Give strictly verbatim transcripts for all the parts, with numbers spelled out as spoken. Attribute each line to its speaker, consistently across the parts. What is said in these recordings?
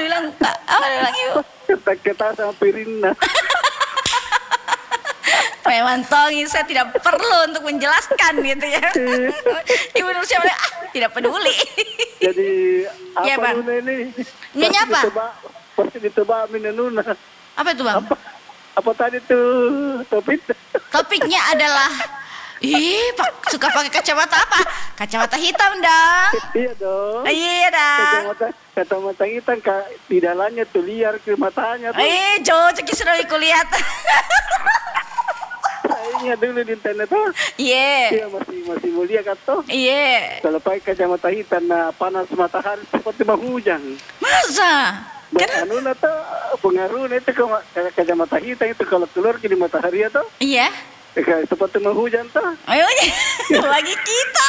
Speaker 1: Bilang Kak, apa dia bilang Ibu?
Speaker 2: Kata-kata sama Pirina.
Speaker 1: Memang Tongi, saya tidak perlu untuk menjelaskan gitu ya. Ibu Nursia bilang, ah tidak peduli.
Speaker 2: Jadi apa
Speaker 1: Iya, Bang.
Speaker 2: Nuna ini?
Speaker 1: Nyonya apa?
Speaker 2: Ditebak, pasti ditebak Mina Nuna.
Speaker 1: Apa itu Bang?
Speaker 2: Apa? Apa tadi tuh topik?
Speaker 1: Topiknya adalah, ih Pak suka pakai kacamata apa? Kacamata hitam dong.
Speaker 2: Iya dong.
Speaker 1: Iya dong.
Speaker 2: Kacamata kacamata hitam kak di dalamnya tuh liar ke matanya tuh.
Speaker 1: Eh cocok sudah aku lihat.
Speaker 2: Saya ingat dulu di internet tuh.
Speaker 1: Iya.
Speaker 2: Iya masih masih mulia kan tuh.
Speaker 1: Iya.
Speaker 2: Kalau pakai kacamata hitam nah panas matahari seperti mau hujan.
Speaker 1: Masa?
Speaker 2: Karena anu tuh pengaruhnya itu ke kacamata hitam itu kalau keluar ke di matahari itu
Speaker 1: Iya.
Speaker 2: kayak seperti mau hujan tuh.
Speaker 1: Ayo lagi kita.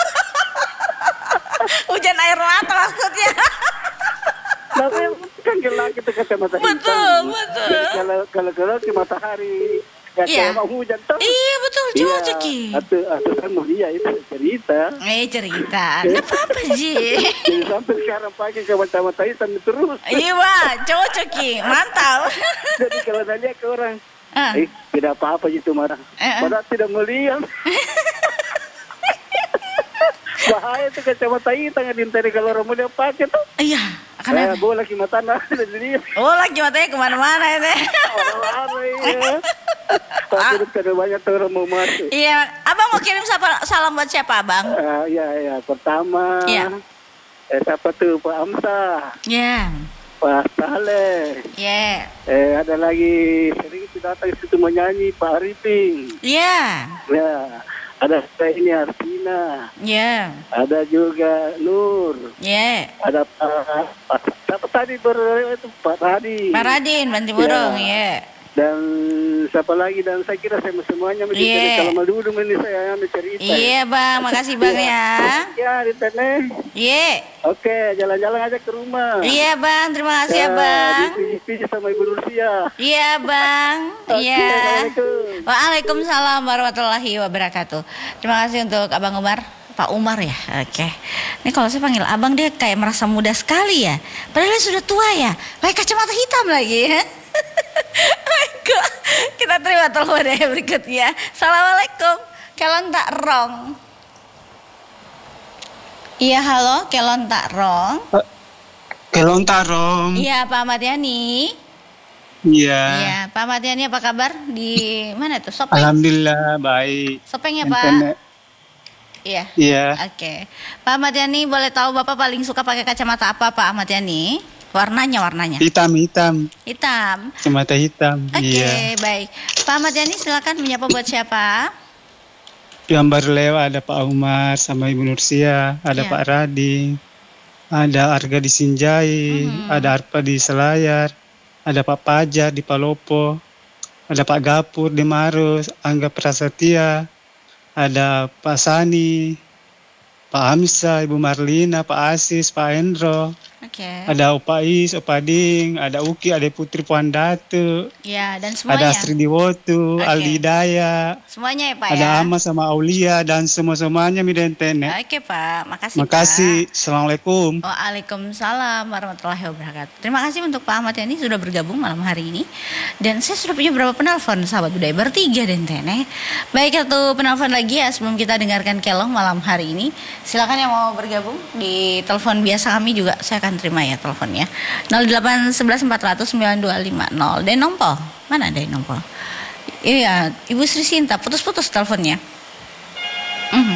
Speaker 1: Hujan air mata maksudnya.
Speaker 2: Tapi kan gelap itu kacamata hitam.
Speaker 1: Betul, betul.
Speaker 2: Kalau kalau keluar ke matahari ya
Speaker 1: Iya.
Speaker 2: kayak mau hujan tuh.
Speaker 1: Iya betul, cocok Ki.
Speaker 2: Atau atau kan mau dia itu cerita.
Speaker 1: Eh cerita, nggak apa-apa Ji.
Speaker 2: Jadi sampai sekarang pakai kacamata hitam terus.
Speaker 1: Iya Pak, cocok Ki, mantap.
Speaker 2: Jadi kalau nanya ke orang,
Speaker 1: Ah.
Speaker 2: eh tidak apa-apa gitu marah.
Speaker 1: Eh, eh.
Speaker 2: Padahal tidak melihat. Bahaya itu kacamata hitam yang dinteri kalau orang muda pakai tuh.
Speaker 1: Iya, akan
Speaker 2: Eh,
Speaker 1: ada.
Speaker 2: boleh ke mata nah jadi
Speaker 1: Oh lagi matanya kemana-mana ini.
Speaker 2: orang-orang ya. Tapi ada banyak tuh orang mau masuk.
Speaker 1: Iya, abang mau kirim sapa- salam buat siapa abang?
Speaker 2: Ah, ya ya pertama.
Speaker 1: Iya.
Speaker 2: Eh, siapa tuh Pak Amsa,
Speaker 1: Ya,
Speaker 2: Pak Saleh.
Speaker 1: ya,
Speaker 2: Eh ada lagi sering itu datang situ menyanyi Pak Arifin.
Speaker 1: ya,
Speaker 2: Ya, ada saya ini Arsina.
Speaker 1: ya,
Speaker 2: Ada juga Nur.
Speaker 1: ya.
Speaker 2: Ada Pak, Pak siapa tadi ber itu Pak Radi.
Speaker 1: Pak Radin, Banti Burung, ya.
Speaker 2: Dan siapa lagi dan saya kira saya semuanya mesti
Speaker 1: Iya.
Speaker 2: jadi kalau dulu ini saya yang cerita.
Speaker 1: Iya bang, makasih bang ya.
Speaker 2: Ya, di tenek.
Speaker 1: Iya,
Speaker 2: Oke, jalan-jalan aja ke rumah.
Speaker 1: iya bang, terima kasih ya bang.
Speaker 2: Di sama Ibu Nursia.
Speaker 1: Iya bang,
Speaker 2: Oke,
Speaker 1: iya.
Speaker 2: Assalamualaikum.
Speaker 1: Waalaikumsalam warahmatullahi wabarakatuh. Terima kasih untuk Abang Umar, Pak Umar ya. Oke. Ini kalau saya panggil abang dia kayak merasa muda sekali ya. Padahal dia sudah tua ya. Pakai kacamata hitam lagi ya. Baiklah, kita terima telepon yang berikutnya. Assalamualaikum. Kelon tak rong. Iya halo, kelon tak rong.
Speaker 3: Kelon Tarong.
Speaker 1: Iya Pak Ahmad Yani.
Speaker 3: Iya.
Speaker 1: Iya Pak Ahmad Yani apa kabar di mana tuh? Sopeng.
Speaker 3: Alhamdulillah baik.
Speaker 1: Sopeng ya
Speaker 3: Internet.
Speaker 1: Pak. Iya.
Speaker 3: Iya.
Speaker 1: Oke. Pak Ahmad Yani boleh tahu Bapak paling suka pakai kacamata apa Pak Ahmad Yani? Warnanya warnanya.
Speaker 3: Hitam hitam.
Speaker 1: Hitam.
Speaker 3: Kacamata hitam.
Speaker 1: Oke,
Speaker 3: Iya.
Speaker 1: baik. Pak Ahmad Yani silakan menyapa buat siapa?
Speaker 3: Gambar lewat ada Pak Umar sama Ibu Nursia, ada
Speaker 1: Iya.
Speaker 3: Pak Radi, ada Arga di Sinjai,
Speaker 1: Mhm.
Speaker 3: ada Arpa di Selayar, ada Pak Pajar di Palopo, ada Pak Gapur di Maros, Angga Prasetya, ada Pak Sani, Pak Hamzah, Ibu Marlina, Pak Asis, Pak Endro,
Speaker 1: Oke.
Speaker 3: ada Opa Is, Opa Ding, ada Uki, ada Putri Puan Datu,
Speaker 1: Ya, dan
Speaker 3: ada
Speaker 1: semuanya.
Speaker 3: Astri Diwotu,
Speaker 1: Oke.
Speaker 3: Aldi Daya,
Speaker 1: Semuanya ya, Pak
Speaker 3: ada
Speaker 1: ya.
Speaker 3: Ama sama Aulia dan semua-semuanya midenten ya.
Speaker 1: Oke, Pak. Makasih,
Speaker 3: Makasih.
Speaker 1: Pak.
Speaker 3: Assalamualaikum.
Speaker 1: Waalaikumsalam warahmatullahi wabarakatuh. Terima kasih untuk Pak Ahmad Yani sudah bergabung malam hari ini. Dan saya sudah punya beberapa penelpon sahabat budaya bertiga dan tene. Baik, satu penelpon lagi ya sebelum kita dengarkan kelong malam hari ini. Silakan yang mau bergabung di telepon biasa kami juga saya akan terima ya teleponnya. nol delapan satu satu empat nol nol sembilan dua lima nol. Dan nompol. Mana ada nompol? Iya, Ibu Sri Sinta putus-putus teleponnya. Mhm.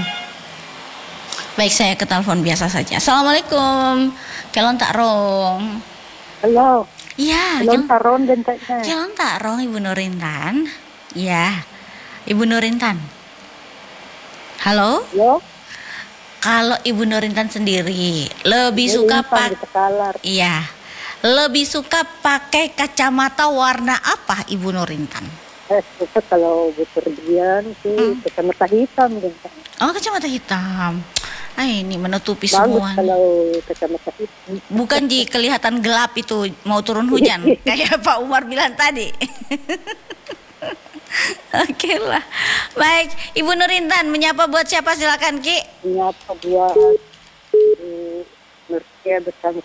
Speaker 1: Baik, saya ke telepon biasa saja. Assalamualaikum. Kelon tak rong.
Speaker 4: Halo,
Speaker 1: Iya,
Speaker 4: belum
Speaker 1: kelon,
Speaker 4: taron dan caknya.
Speaker 1: kelon tak rong Ibu Nurintan. Iya, Ibu Nurintan. Halo,
Speaker 4: Yo,
Speaker 1: kalau Ibu Nurintan sendiri lebih suka
Speaker 4: pak
Speaker 1: pak,
Speaker 4: kalar.
Speaker 1: iya, lebih suka pakai kacamata warna apa Ibu Nurintan?
Speaker 4: Eh, suka kalau bepergian sih
Speaker 1: Hmm.
Speaker 4: kacamata hitam dan
Speaker 1: Oh, kacamata hitam. Ah, ini menutupi
Speaker 4: bagus
Speaker 1: semua.
Speaker 4: kalau kacamata hitam.
Speaker 1: Bukan Ji, kelihatan gelap itu mau turun hujan kayak Pak Umar bilang tadi. Oke lah. Baik, Ibu Nurintan menyapa buat siapa silakan Ki.
Speaker 4: Menyapa buat eh, Nursia bersama